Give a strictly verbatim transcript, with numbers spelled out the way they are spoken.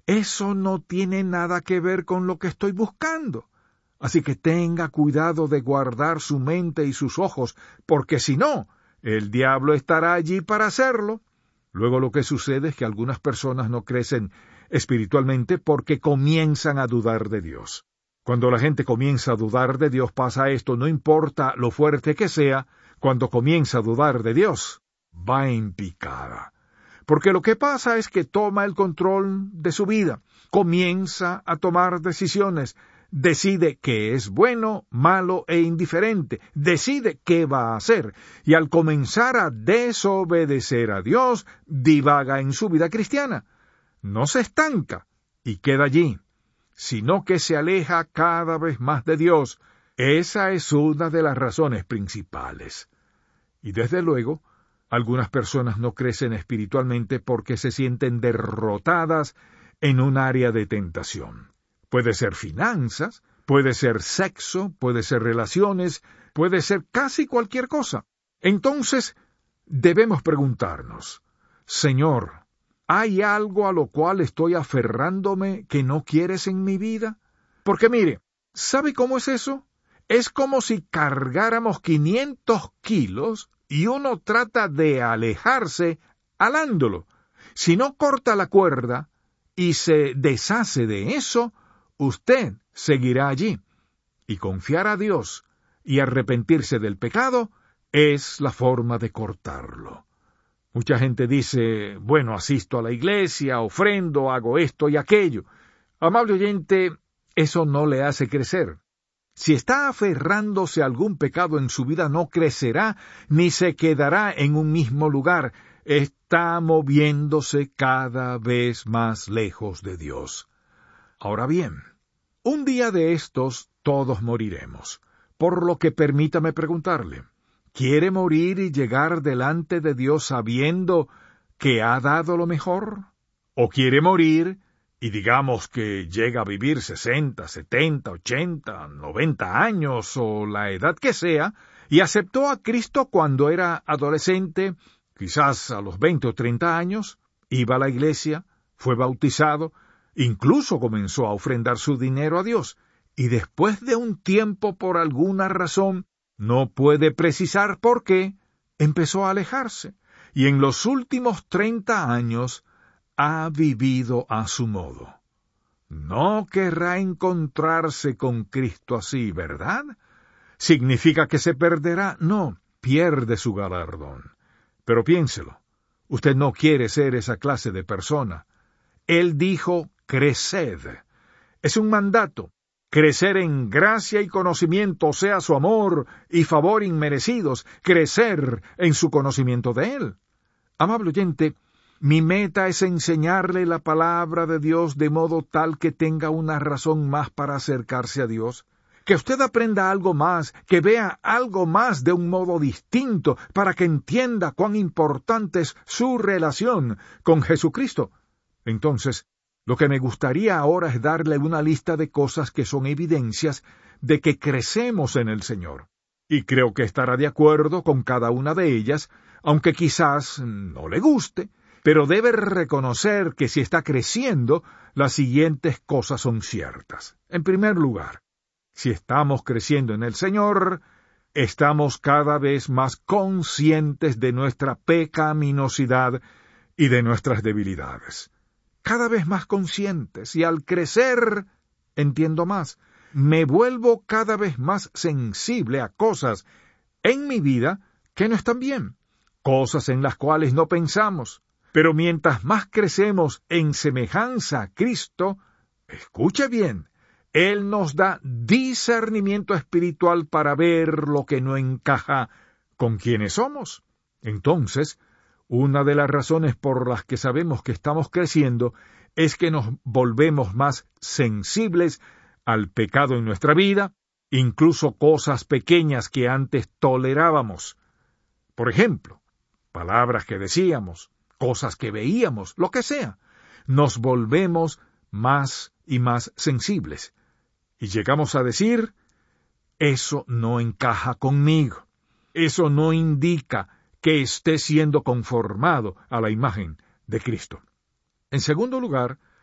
eso no tiene nada que ver con lo que estoy buscando. Así que tenga cuidado de guardar su mente y sus ojos, porque si no, el diablo estará allí para hacerlo. Luego lo que sucede es que algunas personas no crecen espiritualmente porque comienzan a dudar de Dios. Cuando la gente comienza a dudar de Dios pasa esto, no importa lo fuerte que sea, cuando comienza a dudar de Dios, va en picada. Porque lo que pasa es que toma el control de su vida, comienza a tomar decisiones, decide qué es bueno, malo e indiferente, decide qué va a hacer, y al comenzar a desobedecer a Dios, divaga en su vida cristiana. No se estanca y queda allí, sino que se aleja cada vez más de Dios. Esa es una de las razones principales. Y desde luego, algunas personas no crecen espiritualmente porque se sienten derrotadas en un área de tentación. Puede ser finanzas, puede ser sexo, puede ser relaciones, puede ser casi cualquier cosa. Entonces, debemos preguntarnos, Señor, ¿hay algo a lo cual estoy aferrándome que no quieres en mi vida? Porque mire, ¿sabe cómo es eso? Es como si cargáramos quinientos kilos y uno trata de alejarse alándolo. Si no corta la cuerda y se deshace de eso, usted seguirá allí. Y confiar a Dios y arrepentirse del pecado es la forma de cortarlo. Mucha gente dice, bueno, asisto a la iglesia, ofrendo, hago esto y aquello. Amable oyente, eso no le hace crecer. Si está aferrándose a algún pecado en su vida, no crecerá ni se quedará en un mismo lugar. Está moviéndose cada vez más lejos de Dios. Ahora bien, un día de estos todos moriremos, por lo que permítame preguntarle, ¿quiere morir y llegar delante de Dios sabiendo que ha dado lo mejor? ¿O quiere morir y digamos que llega a vivir sesenta, setenta, ochenta, noventa años o la edad que sea, y aceptó a Cristo cuando era adolescente, quizás a los veinte o treinta años, iba a la iglesia, fue bautizado, incluso comenzó a ofrendar su dinero a Dios, y después de un tiempo por alguna razón, no puede precisar por qué, empezó a alejarse, y en los últimos treinta años ha vivido a su modo. No querrá encontrarse con Cristo así, ¿verdad? ¿Significa que se perderá? No, pierde su galardón. Pero piénselo, usted no quiere ser esa clase de persona. Él dijo, creced. Es un mandato. Crecer en gracia y conocimiento, o sea, su amor y favor inmerecidos, crecer en su conocimiento de Él. Amable oyente, mi meta es enseñarle la palabra de Dios de modo tal que tenga una razón más para acercarse a Dios, que usted aprenda algo más, que vea algo más de un modo distinto, para que entienda cuán importante es su relación con Jesucristo. Entonces, lo que me gustaría ahora es darle una lista de cosas que son evidencias de que crecemos en el Señor. Y creo que estará de acuerdo con cada una de ellas, aunque quizás no le guste, pero debe reconocer que si está creciendo, las siguientes cosas son ciertas. En primer lugar, si estamos creciendo en el Señor, estamos cada vez más conscientes de nuestra pecaminosidad y de nuestras debilidades. Cada vez más conscientes, y al crecer, entiendo más, me vuelvo cada vez más sensible a cosas en mi vida que no están bien, cosas en las cuales no pensamos. Pero mientras más crecemos en semejanza a Cristo, escuche bien, Él nos da discernimiento espiritual para ver lo que no encaja con quienes somos. Entonces, una de las razones por las que sabemos que estamos creciendo es que nos volvemos más sensibles al pecado en nuestra vida, incluso cosas pequeñas que antes tolerábamos. Por ejemplo, palabras que decíamos, cosas que veíamos, lo que sea, nos volvemos más y más sensibles. Y llegamos a decir, eso no encaja conmigo. Eso no indica que esté siendo conformado a la imagen de Cristo. En segundo lugar,